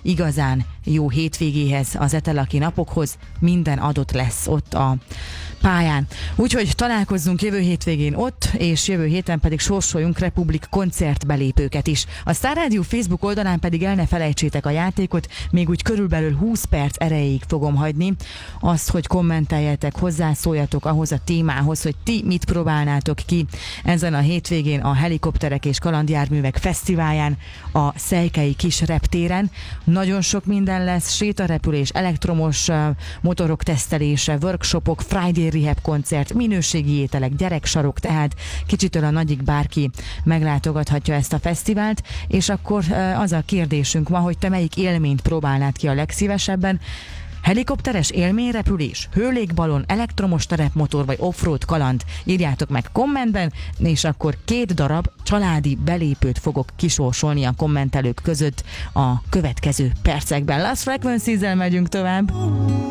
igazán jó hétvégéhez, az etelaki napokhoz. Minden adott lesz ott a pályán. Úgyhogy találkozzunk jövő hétvégén ott, és jövő héten pedig sorsoljunk Republik koncertbelépőket is. A Star Radio Facebook oldalán pedig el ne felejtsétek a játékot, még úgy körülbelül 20 perc erejéig fogom hagyni azt, hogy kommenteljetek, hozzászóljatok ahhoz a témához, hogy ti mit próbálnátok ki ezen a hétvégén a Helikopterek és Kalandjárművek Fesztiválján, a Szejkei kis reptéren. Nagyon sok minden lesz, sétarepülés, elektromos motorok tesztelése, workshopok, Friday Rehab koncert, minőségi ételek, gyereksarok, tehát kicsitől a nagyig bárki meglátogathatja ezt a fesztivált, és akkor az a kérdésünk ma, hogy te melyik élményt próbálnád ki a legszívesebben. Helikopteres élményrepülés, hőlégballon, elektromos terepmotor vagy offroad kaland? Írjátok meg kommentben, és akkor 2 darab családi belépőt fogok kisorsolni a kommentelők között a következő percekben. Last Frequencies-zel megyünk tovább.